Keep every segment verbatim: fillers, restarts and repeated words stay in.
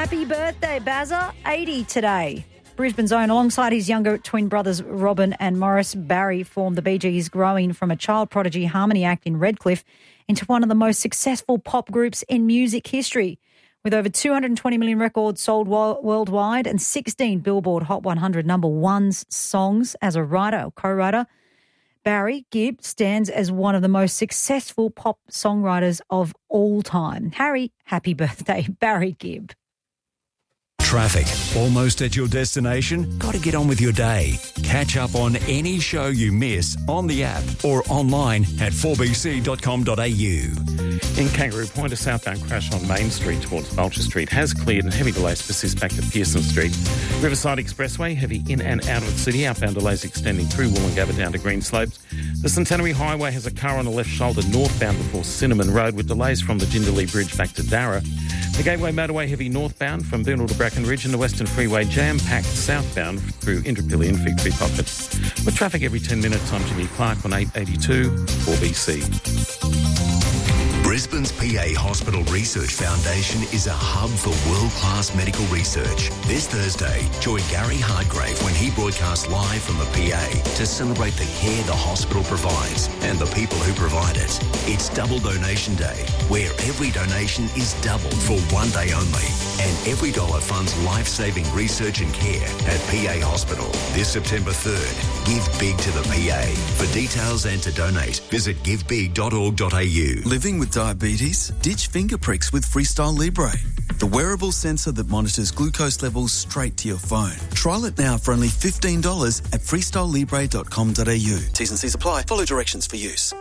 Happy birthday, Bazza. eighty today. Brisbane's own, alongside his younger twin brothers Robin and Morris, Barry formed the Bee Gees, growing from a child prodigy harmony act in Redcliffe into one of the most successful pop groups in music history. With over two hundred twenty million records sold worldwide and sixteen Billboard Hot one hundred number ones songs as a writer or co-writer, Barry Gibb stands as one of the most successful pop songwriters of all time. Harry, happy birthday, Barry Gibb. Traffic. Almost at your destination? Got to get on with your day. Catch up on any show you miss on the app or online at four b c dot com dot a u. In Kangaroo Point, a southbound crash on Main Street towards Vulture Street has cleared and heavy delays persist back to Pearson Street. Riverside Expressway, heavy in and out of the city, outbound delays extending through Wollongabba down to Greenslopes. The Centenary Highway has a car on the left shoulder northbound before Cinnamon Road with delays from the Jindalee Bridge back to Darra. The Gateway Motorway heavy northbound from Boonville to Brackenridge, and the Western Freeway jam-packed southbound through Indooroopilly and Fig Tree Pockets. With traffic every ten minutes, I'm Jimmy Clark on eight eighty-two four B C. Brisbane's P A Hospital Research Foundation is a hub for world-class medical research. This Thursday, join Gary Hardgrave when he broadcasts live from the P A to celebrate the care the hospital provides and the people who provide it. It's Double Donation Day, where every donation is doubled for one day only. And every dollar funds life-saving research and care at P A Hospital. This September third, give big to the P A. For details and to donate, visit give big dot org dot a u. Living with diabetes? Ditch finger pricks with Freestyle Libre, the wearable sensor that monitors glucose levels straight to your phone. Trial it now for only fifteen dollars at freestyle libre dot com dot a u. T's and C's apply. Follow directions for use.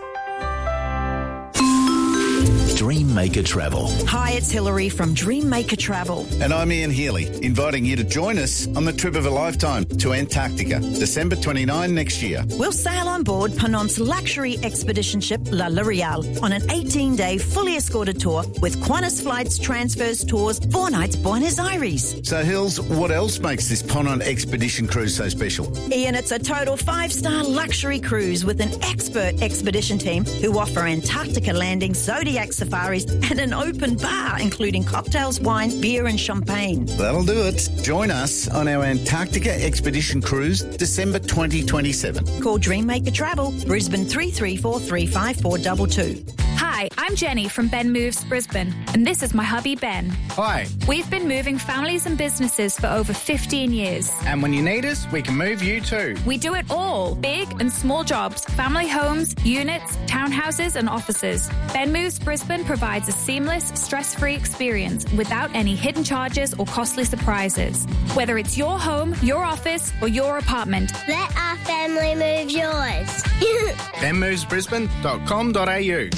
Dreammaker Travel. Hi, it's Hilary from Dreammaker Travel. And I'm Ian Healy, inviting you to join us on the trip of a lifetime to Antarctica, December twenty-ninth next year. We'll sail on board Penant's luxury expedition ship La L'Oreal on an eighteen-day fully escorted tour with Qantas Flights, transfers, tours, four nights Buenos Aires. So, Hills, what else makes this Ponant expedition cruise so special? Ian, it's a total five-star luxury cruise with an expert expedition team who offer Antarctica landings, Zodiac safaris and an open bar, including cocktails, wine, beer and champagne. That'll do it. Join us on our Antarctica expedition cruise, December twenty twenty-seven. Call Dreammaker Travel, Brisbane three three four, three five four two two. Hi, I'm Jenny from Ben Moves Brisbane, and this is my hubby Ben. Hi. We've been moving families and businesses for over fifteen years. And when you need us, we can move you too. We do it all, big and small jobs, family homes, units, townhouses and offices. Ben Moves Brisbane provides a seamless, stress-free experience without any hidden charges or costly surprises. Whether it's your home, your office or your apartment. Let our family move yours. ben moves brisbane dot com dot a u.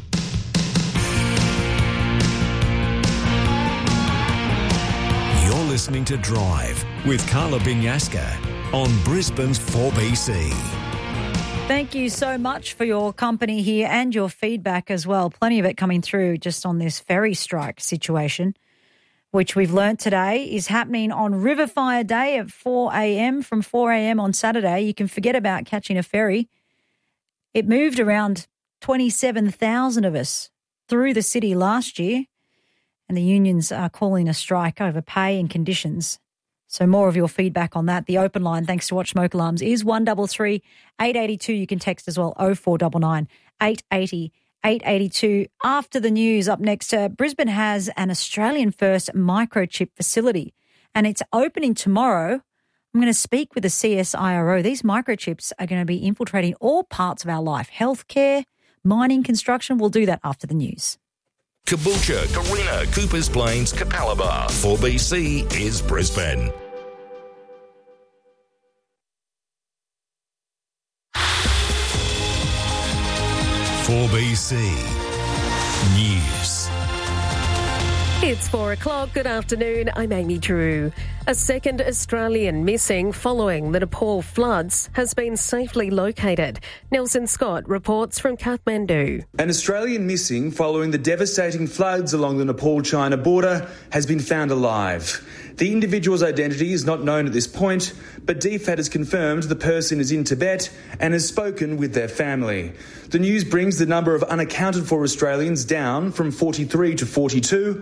You're listening to Drive with Carla Binyaska on Brisbane's four B C. Thank you so much for your company here and your feedback as well. Plenty of it coming through just on this ferry strike situation, which we've learnt today is happening on Riverfire Day at four a.m. from four a.m. on Saturday. You can forget about catching a ferry. It moved around twenty-seven thousand of us through the city last year, and the unions are calling a strike over pay and conditions. So more of your feedback on that. The open line, thanks to Watch Smoke Alarms, is one three three, eight eight two. You can text as well, oh four nine nine, eight eight oh, eight eight two. After the news, up next, uh, Brisbane has an Australian-first microchip facility, and it's opening tomorrow. I'm going to speak with the C S I R O. These microchips are going to be infiltrating all parts of our life, healthcare, mining, construction. We'll do that after the news. Caboolture, Carina, Coopers Plains, Capalaba. four B C is Brisbane. four B C News. It's four o'clock. Good afternoon. I'm Amy Drew. A second Australian missing following the Nepal floods has been safely located. Nelson Scott reports from Kathmandu. An Australian missing following the devastating floods along the Nepal-China border has been found alive. The individual's identity is not known at this point, but D F A T has confirmed the person is in Tibet and has spoken with their family. The news brings the number of unaccounted for Australians down from forty-three to forty-two.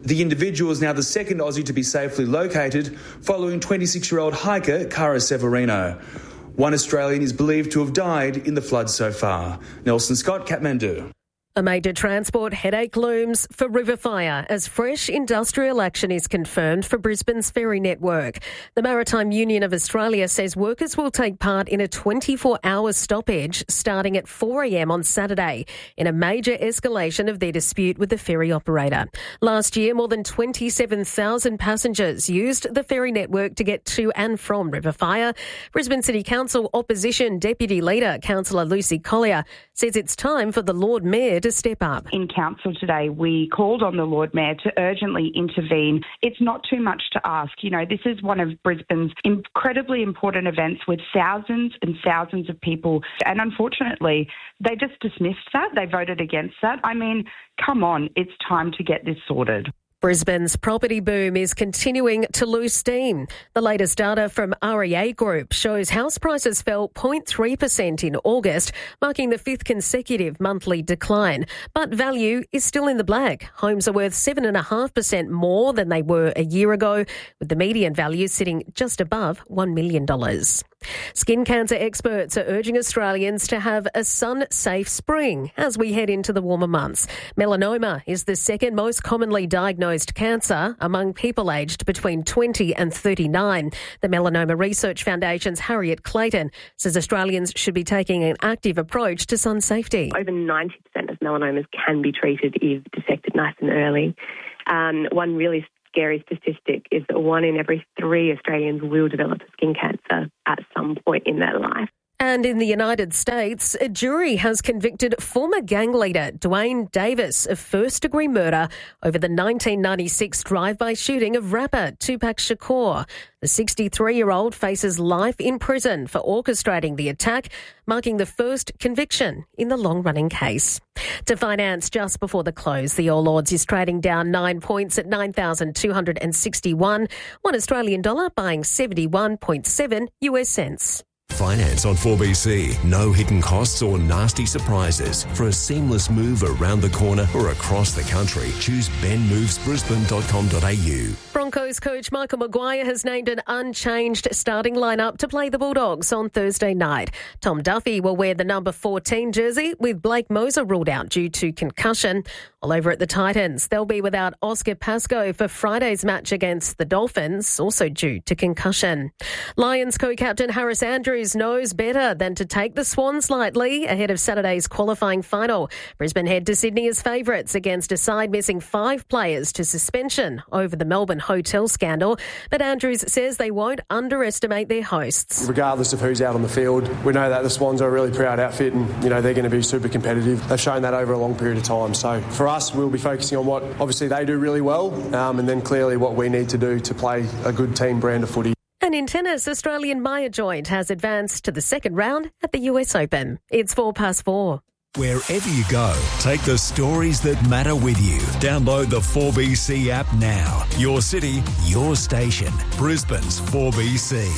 The individual is now the second Aussie to be safely located, following twenty-six-year-old hiker Cara Severino. One Australian is believed to have died in the floods so far. Nelson Scott, Kathmandu. A major transport headache looms for River Fire as fresh industrial action is confirmed for Brisbane's ferry network. The Maritime Union of Australia says workers will take part in a twenty-four hour stoppage starting at four a m on Saturday in a major escalation of their dispute with the ferry operator. Last year, more than twenty-seven thousand passengers used the ferry network to get to and from River Fire. Brisbane City Council Opposition Deputy Leader, Councillor Lucy Collier, says it's time for the Lord Mayor to step up. In Council today, we called on the Lord Mayor to urgently intervene. It's not too much to ask. You know, this is one of Brisbane's incredibly important events with thousands and thousands of people. And unfortunately, they just dismissed that. They voted against that. I mean, come on, it's time to get this sorted. Brisbane's property boom is continuing to lose steam. The latest data from R E A Group shows house prices fell zero point three percent in August, marking the fifth consecutive monthly decline. But value is still in the black. Homes are worth seven point five percent more than they were a year ago, with the median value sitting just above one million dollars. Skin cancer experts are urging Australians to have a sun-safe spring as we head into the warmer months. Melanoma is the second most commonly diagnosed cancer among people aged between twenty and thirty-nine. The Melanoma Research Foundation's Harriet Clayton says Australians should be taking an active approach to sun safety. Over ninety percent of melanomas can be treated if detected nice and early. Um, one really scary statistic is that one in every three Australians will develop skin cancer at some point in their life. And in the United States, a jury has convicted former gang leader Dwayne Davis of first-degree murder over the nineteen ninety-six drive-by shooting of rapper Tupac Shakur. The sixty-three-year-old faces life in prison for orchestrating the attack, marking the first conviction in the long-running case. To finance just before the close, the All Ords is trading down nine points at nine thousand two hundred sixty-one. One Australian dollar buying seventy-one point seven U S cents. Finance on four B C. No hidden costs or nasty surprises. For a seamless move around the corner or across the country, choose ben moves brisbane dot com dot a u. Broncos coach Michael Maguire has named an unchanged starting lineup to play the Bulldogs on Thursday night. Tom Duffy will wear the number fourteen jersey, with Blake Moser ruled out due to concussion. All over at the Titans, they'll be without Oscar Pascoe for Friday's match against the Dolphins, also due to concussion. Lions co-captain Harris Andrews knows better than to take the Swans lightly ahead of Saturday's qualifying final. Brisbane head to Sydney as favourites against a side missing five players to suspension over the Melbourne hotel scandal. But Andrews says they won't underestimate their hosts. Regardless of who's out on the field, we know that the Swans are a really proud outfit and, you know, they're going to be super competitive. They've shown that over a long period of time. So for us, we'll be focusing on what obviously they do really well um, and then clearly what we need to do to play a good team brand of footy. And in tennis, Australian Maya Joint has advanced to the second round at the U S Open. It's four past four. Wherever you go, take the stories that matter with you. Download the four B C app now. Your city, your station. Brisbane's four B C.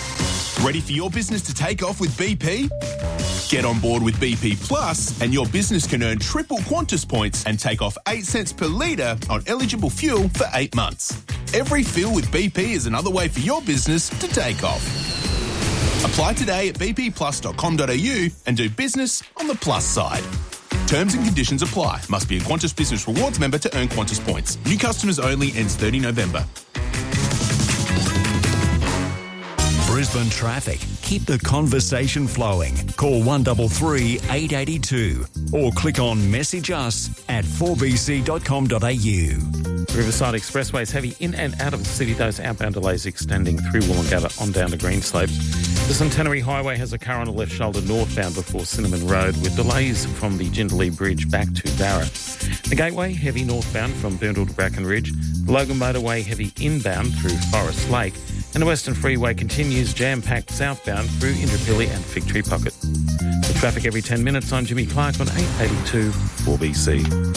Ready for your business to take off with B P? Get on board with B P Plus and your business can earn triple Qantas points and take off eight cents per litre on eligible fuel for eight months. Every fill with B P is another way for your business to take off. Apply today at b p plus dot com dot a u and do business on the plus side. Terms and conditions apply. Must be a Qantas Business Rewards member to earn Qantas points. New customers only, ends thirty November. Brisbane traffic. Keep the conversation flowing. Call one three three, eight eight two or click on message us at four b c dot com dot a u. Riverside Expressway is heavy in and out of the city. Those outbound delays extending through Woolloongabba on down to Greenslopes. The Centenary Highway has a car on the left shoulder northbound before Cinnamon Road, with delays from the Jindalee Bridge back to Barra. The Gateway heavy northbound from Boondall to Brackenridge. The Logan Motorway heavy inbound through Forest Lake. And the Western Freeway continues jam-packed southbound through Indooroopilly and Fig Tree Pocket. For traffic every ten minutes, I'm Jimmy Clark on eight eighty-two four B C.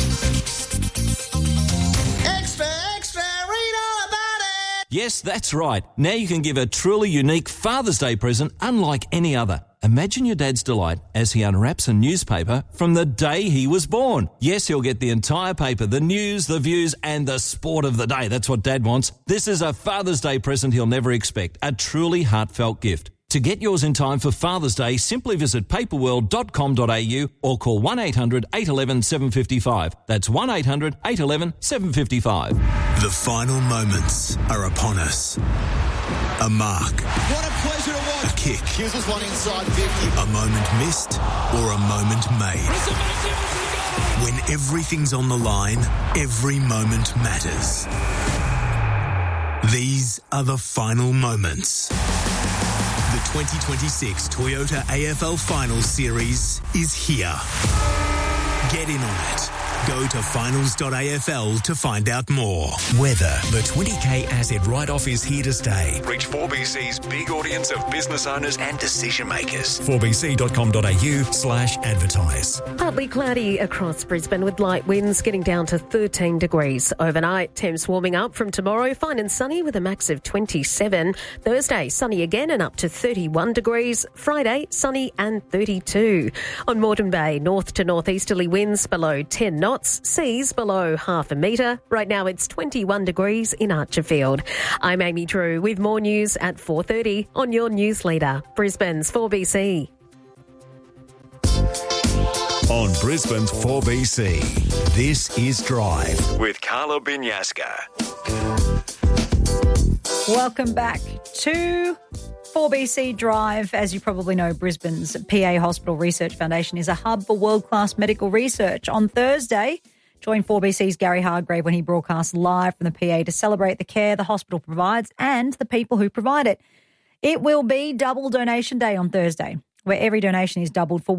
Extra, extra, read all about it! Yes, that's right. Now you can give a truly unique Father's Day present unlike any other. Imagine your dad's delight as he unwraps a newspaper from the day he was born. Yes, he'll get the entire paper, the news, the views, and the sport of the day. That's what Dad wants. This is a Father's Day present he'll never expect, a truly heartfelt gift. To get yours in time for Father's Day, simply visit paperworld dot com dot a u or call one eight hundred eight one one seven five five. That's one eight hundred eight one one seven five five. The final moments are upon us. A mark. What a pleasure to watch. A kick. Here's this one inside fifty. A moment missed or a moment made. When everything's on the line, every moment matters. These are the final moments. The twenty twenty-six Toyota A F L Finals Series is here. Get in on it. Go to finals dot a f l to find out more. Weather. The twenty K asset write-off is here to stay. Reach four B C's big audience of business owners and decision makers. four b c dot com dot a u slash advertise. Partly cloudy across Brisbane with light winds getting down to thirteen degrees. Overnight, temps warming up from tomorrow, fine and sunny with a max of twenty-seven. Thursday, sunny again and up to thirty-one degrees. Friday, sunny and thirty-two. On Moreton Bay, north to northeasterly winds below ten knots. Seas below half a metre. Right now it's twenty-one degrees in Archerfield. I'm Amy Drew with more news at four thirty on your news leader, Brisbane's four B C. On Brisbane's four B C, this is Drive with Carla Binyaska. Welcome back to four B C Drive. As you probably know, Brisbane's P A Hospital Research Foundation is a hub for world-class medical research. On Thursday, join four B C's Gary Hargrave when he broadcasts live from the P A to celebrate the care the hospital provides and the people who provide it. It will be double donation day on Thursday, where every donation is doubled for